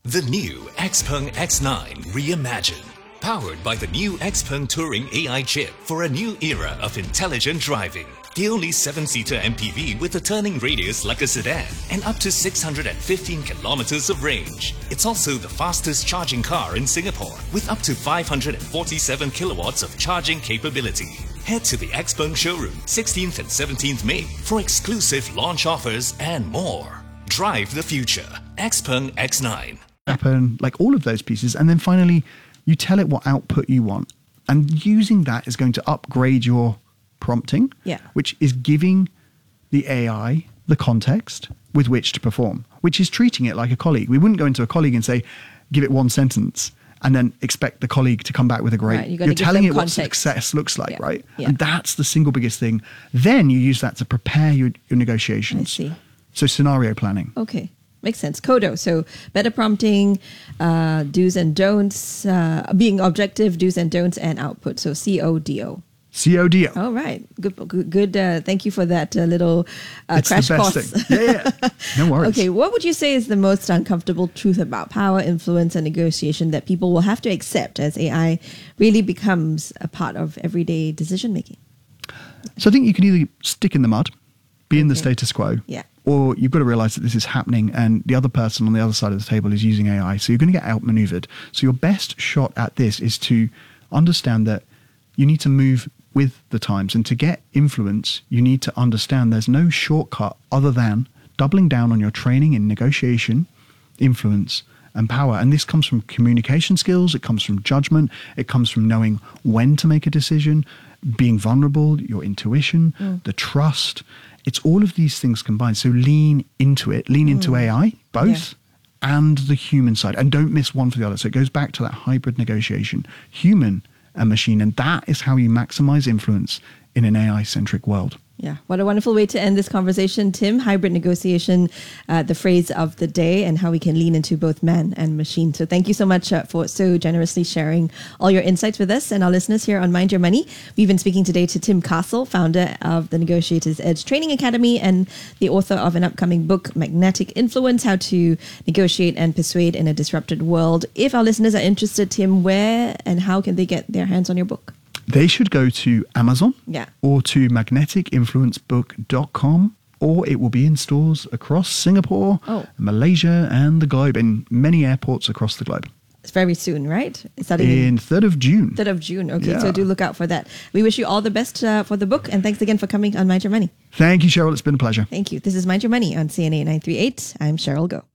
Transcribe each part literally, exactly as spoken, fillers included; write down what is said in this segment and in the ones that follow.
The new Xpeng X nine Reimagined. Powered by the new Xpeng Touring A I chip for a new era of intelligent driving. The only seven-seater M P V with a turning radius like a sedan and up to six hundred fifteen kilometers of range. It's also the fastest charging car in Singapore with up to five hundred forty-seven kilowatts of charging capability. Head to the Xpeng showroom sixteenth and seventeenth May for exclusive launch offers and more. Drive the future. Xpeng X nine. Happen, like all of those pieces, and then finally you tell it what output you want, and using that is going to upgrade your prompting, yeah. which is giving the A I the context with which to perform, which is treating it like a colleague. We wouldn't go into a colleague and say, give it one sentence and then expect the colleague to come back with a great, right, you're telling it context. what success looks like, yeah. right? Yeah. And that's the single biggest thing. Then you use that to prepare your, your negotiations. I see. So scenario planning. Okay. Makes sense. Codo. So better prompting, uh, do's and don'ts, uh, being objective, do's and don'ts, and output. So C O D O. C O D O. All right. Good. Good. good uh, thank you for that uh, little uh, it's crash the best course. thing. Yeah, yeah. No worries. Okay. What would you say is the most uncomfortable truth about power, influence, and negotiation that people will have to accept as A I really becomes a part of everyday decision making? So I think you can either stick in the mud, be in the Okay. status quo, Yeah. or you've got to realize that this is happening and the other person on the other side of the table is using A I. So you're going to get outmaneuvered. So your best shot at this is to understand that you need to move with the times. And to get influence, you need to understand there's no shortcut other than doubling down on your training in negotiation, influence, and power. And this comes from communication skills. It comes from judgment. It comes from knowing when to make a decision, being vulnerable, your intuition, Mm. the trust. It's all of these things combined. So lean into it, lean into A I, both, and the human side. And don't miss one for the other. So it goes back to that hybrid negotiation, human and machine. And that is how you maximize influence in an A I-centric world. Yeah, what a wonderful way to end this conversation, Tim. Hybrid negotiation, uh, the phrase of the day, and how we can lean into both man and machine. So thank you so much uh, for so generously sharing all your insights with us and our listeners here on Mind Your Money. We've been speaking today to Tim Castle, founder of the Negotiators Edge Training Academy and the author of an upcoming book, Magnetic Influence, How to Negotiate and Persuade in a Disrupted World. If our listeners are interested, Tim, where and how can they get their hands on your book? They should go to Amazon Yeah. or to magnetic influence book dot com, or it will be in stores across Singapore, Oh. Malaysia, and the globe, in many airports across the globe. It's very soon, right? It's starting in In third of June. third of June. Okay, Yeah. so do look out for that. We wish you all the best uh, for the book, and thanks again for coming on Mind Your Money. Thank you, Cheryl. It's been a pleasure. Thank you. This is Mind Your Money on C N A nine three eight. I'm Cheryl Go.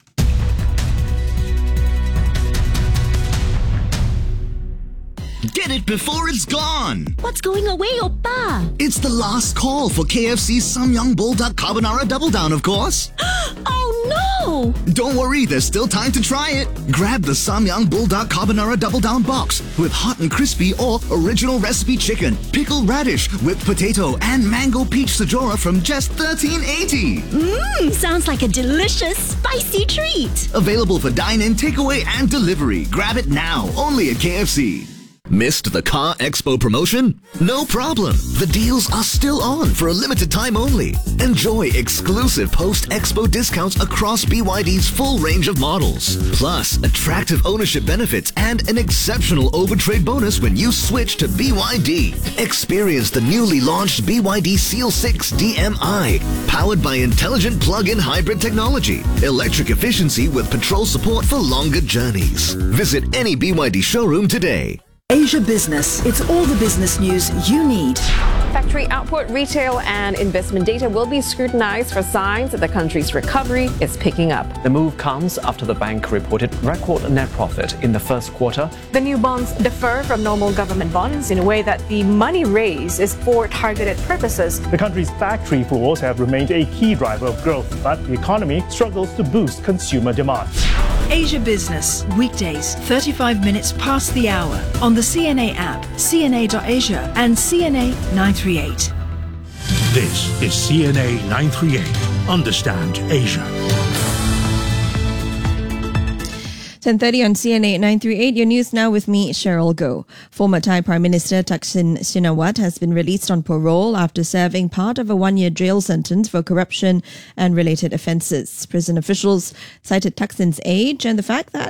Get it before it's gone. What's going away, Oppa? It's the last call for K F C's Samyang Bulldog Carbonara Double Down, of course. Oh no! Don't worry, there's still time to try it. Grab the Samyang Bulldog Carbonara Double Down box with hot and crispy or original recipe chicken, pickled radish, whipped potato, and mango peach sajora from just thirteen eighty. Mmm, sounds like a delicious, spicy treat. Available for dine-in, takeaway, and delivery. Grab it now, only at K F C. Missed the Car Expo promotion? No problem. The deals are still on for a limited time only. Enjoy exclusive post-expo discounts across B Y D's full range of models. Plus, attractive ownership benefits and an exceptional overtrade bonus when you switch to B Y D. Experience the newly launched B Y D Seal six D M I, powered by intelligent plug-in hybrid technology, electric efficiency with patrol support for longer journeys. Visit any B Y D showroom today. Asia Business. It's all the business news you need. Factory output, retail, and investment data will be scrutinized for signs that the country's recovery is picking up. The move comes after the bank reported record net profit in the first quarter. The new bonds differ from normal government bonds in a way that the money raised is for targeted purposes. The country's factory floors have remained a key driver of growth, but the economy struggles to boost consumer demand. Asia Business. Weekdays, thirty-five minutes past the hour on the C N A app, C N A dot Asia and C N A nine three eight. This is C N A nine three eight. Understand Asia. ten thirty on C N A nine three eight. Your news now with me, Cheryl Go. Former Thai Prime Minister Thaksin Shinawatra has been released on parole after serving part of a one-year jail sentence for corruption and related offences. Prison officials cited Thaksin's age and the fact that